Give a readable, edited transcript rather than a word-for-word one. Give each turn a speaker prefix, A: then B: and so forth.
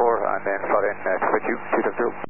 A: 4 and then flat in to put you 200.